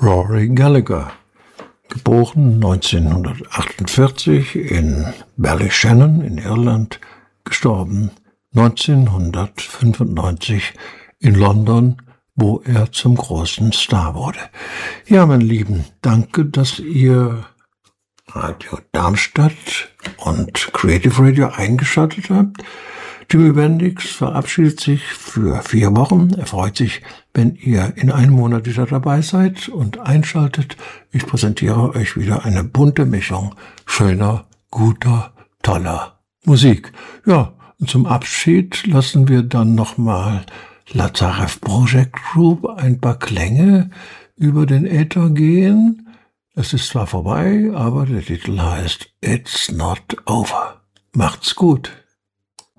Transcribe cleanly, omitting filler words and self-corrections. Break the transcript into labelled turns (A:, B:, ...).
A: Rory Gallagher, geboren 1948 in Ballyshannon in Irland, gestorben 1995 in London, wo er zum großen Star wurde. Ja, meine Lieben, danke, dass ihr Radio Darmstadt und Creative Radio eingeschaltet habt. Jimmy Bendix verabschiedet sich für 4 Wochen. Er freut sich, wenn ihr in einem Monat wieder dabei seid und einschaltet. Ich präsentiere euch wieder eine bunte Mischung schöner, guter, toller Musik. Ja, und zum Abschied lassen wir dann nochmal Lazarev Project Group ein paar Klänge über den Äther gehen. Es ist zwar vorbei, aber der Titel heißt It's Not Over. Macht's gut.